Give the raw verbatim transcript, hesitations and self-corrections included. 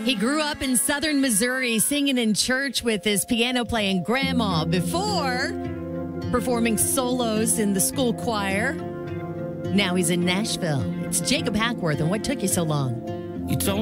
He grew up in southern Missouri, singing in church with his piano playing grandma before performing solos in the school choir. Now he's in Nashville. It's Jacob Hackworth, and what took you so long? You told